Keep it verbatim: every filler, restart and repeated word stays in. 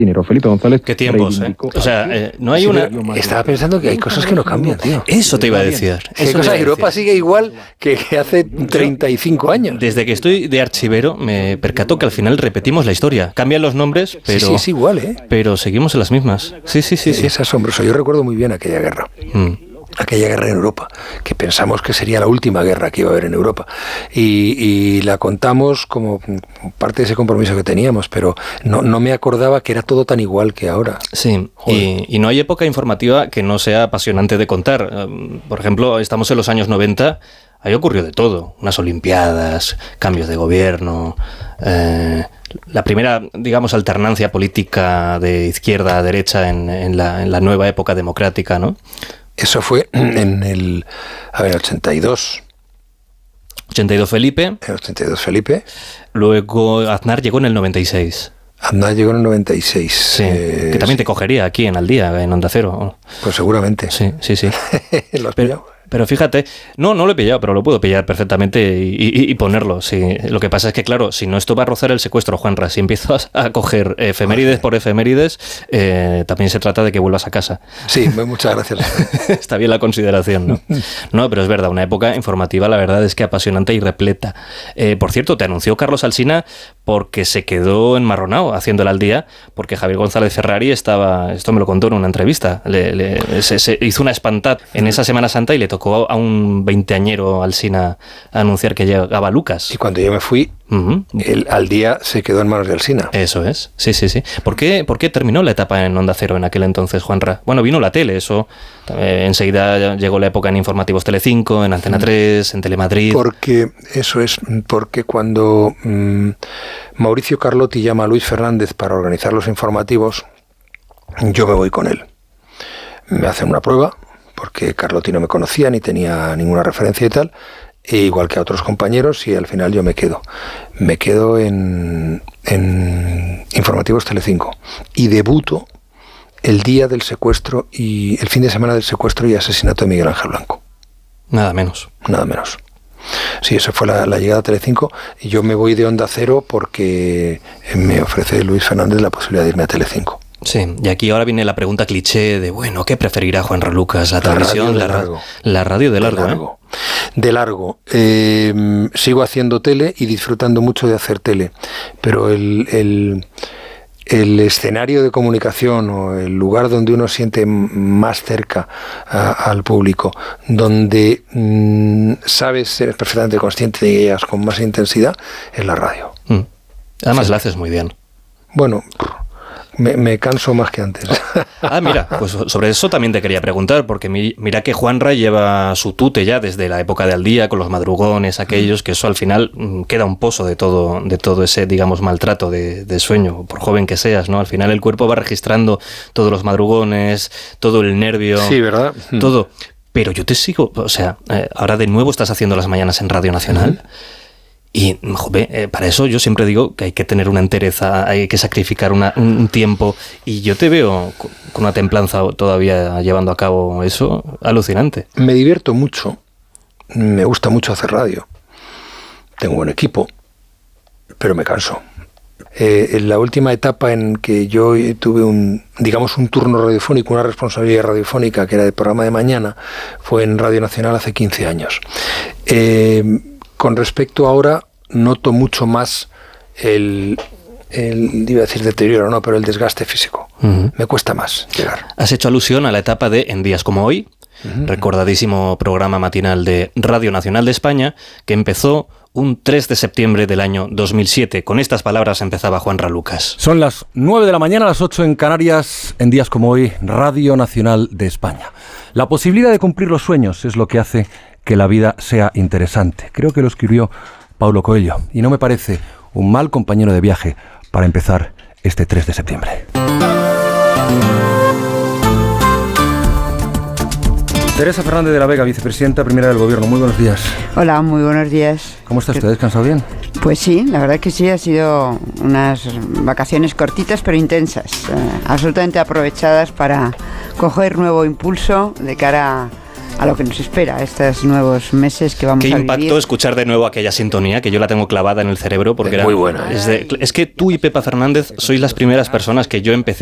Felipe González. Qué tiempos, ¿eh? O sea, eh, no hay sí, una... Estaba pensando que hay cosas que no cambian, tío. Eso te iba a decir. Hay cosas, Europa sigue igual que, que hace treinta y cinco años. Desde que estoy de archivero me percato que al final repetimos la historia. Cambian los nombres, pero... Sí, sí, es igual, ¿eh? Pero seguimos en las mismas. Sí, sí, sí. sí. Es asombroso. Yo recuerdo muy bien aquella guerra. Mm. aquella guerra en Europa, que pensamos que sería la última guerra que iba a haber en Europa. Y, y la contamos como parte de ese compromiso que teníamos, pero no, no me acordaba que era todo tan igual que ahora. Sí, y, y no hay época informativa que no sea apasionante de contar. Por ejemplo, estamos en los años noventa, ahí ocurrió de todo. Unas olimpiadas, cambios de gobierno... Eh, la primera, digamos, alternancia política de izquierda a derecha en, en, la, en la nueva época democrática, ¿no? Eso fue en el, a ver, ochenta y dos. ochenta y dos Felipe. En el ochenta y dos Felipe. Luego Aznar llegó en el noventa y seis. Aznar llegó en el noventa y seis. Sí, eh, que también sí. te cogería aquí en Al Día, en Onda Cero. Pues seguramente. Sí, sí, sí. ¿Lo has pero, pillado? Pero fíjate, no, no lo he pillado, pero lo puedo pillar perfectamente y, y, y ponerlo. Sí. Lo que pasa es que, claro, si no, esto va a rozar el secuestro, Juanra. Si empiezas a coger efemérides por efemérides, eh, también se trata de que vuelvas a casa. Sí, muchas gracias. Está bien la consideración, ¿no? No, pero es verdad, una época informativa, la verdad es que apasionante y repleta. Eh, por cierto, te anunció Carlos Alsina porque se quedó enmarronado haciendo el Al Día, porque Javier González Ferrari estaba, esto me lo contó en una entrevista, le, le, se, se hizo una espantada en esa Semana Santa y le tocó a un veinteañero Alsina anunciar que llegaba Lucas. Y cuando yo me fui, uh-huh. el Al Día se quedó en manos de Alsina. Eso es, sí, sí, sí. ¿Por qué, por qué terminó la etapa en Onda Cero en aquel entonces, Juanra? Bueno, vino la tele, eso. Eh, enseguida llegó la época en Informativos Telecinco, en Antena tres, en Telemadrid. Porque, eso es, porque cuando mmm, Mauricio Carlotti llama a Luis Fernández para organizar los informativos, yo me voy con él. Me hacen una prueba, porque Carlotti no me conocía ni tenía ninguna referencia y tal, e igual que a otros compañeros, y al final yo me quedo. Me quedo en, en Informativos Telecinco y debuto el día del secuestro y el fin de semana del secuestro y asesinato de Miguel Ángel Blanco. Nada menos. Nada menos. Sí, esa fue la, la llegada a Telecinco, y yo me voy de Onda Cero porque me ofrece Luis Fernández la posibilidad de irme a Telecinco. Sí, y aquí ahora viene la pregunta cliché de, bueno, ¿qué preferirá Juanra Lucas? ¿La, la televisión? Radio la, ra- la radio de largo, de largo. ¿eh? De largo. Eh, sigo haciendo tele y disfrutando mucho de hacer tele, pero el, el, el escenario de comunicación o el lugar donde uno siente más cerca a, al público, donde mmm, sabes, ser perfectamente consciente de ellas con más intensidad, es la radio. Mm. Además, sí. La haces muy bien. Bueno... Me, me canso más que antes. Ah, mira, pues sobre eso también te quería preguntar, porque mi, mira que Juanra lleva su tute ya desde la época de Al Día, con los madrugones, aquellos, que eso al final mmm, queda un pozo de todo, de todo ese, digamos, maltrato de, de sueño, por joven que seas, ¿no? Al final el cuerpo va registrando todos los madrugones, todo el nervio. Sí, ¿verdad? Todo. Pero yo te sigo, o sea, eh, ahora de nuevo estás haciendo las mañanas en Radio Nacional. Uh-huh. Y, joder, eh, para eso yo siempre digo que hay que tener una entereza, hay que sacrificar una, un tiempo, y yo te veo con una templanza todavía llevando a cabo eso, alucinante. Me divierto mucho, me gusta mucho hacer radio, tengo buen equipo, pero me canso. Eh, en la última etapa en que yo tuve un, digamos, un turno radiofónico, una responsabilidad radiofónica que era del programa de mañana, fue en Radio Nacional hace quince años. Eh, Con respecto a ahora, noto mucho más el, el, iba a decir deterioro, no, pero el desgaste físico. Uh-huh. Me cuesta más llegar. Has hecho alusión a la etapa de En Días Como Hoy, uh-huh. recordadísimo programa matinal de Radio Nacional de España, que empezó un tres de septiembre del año dos mil siete. Con estas palabras empezaba Juanra Lucas. Son las nueve de la mañana, las ocho en Canarias, En Días Como Hoy, Radio Nacional de España. La posibilidad de cumplir los sueños es lo que hace que la vida sea interesante. Creo que lo escribió Paulo Coelho y no me parece un mal compañero de viaje para empezar este tres de septiembre. Teresa Fernández de la Vega, vicepresidenta primera del Gobierno. Muy buenos días. Hola, muy buenos días. ¿Cómo está usted? ¿Ha descansado bien? Pues sí, la verdad que sí, ha sido unas vacaciones cortitas pero intensas, eh, absolutamente aprovechadas para coger nuevo impulso de cara a a lo que nos espera estos nuevos meses que vamos Qué a vivir. impacto escuchar de nuevo aquella sintonía, que yo la tengo clavada en el cerebro, porque es era muy buena. Es, de, es que tú y Pepa Fernández sois las primeras personas que yo empecé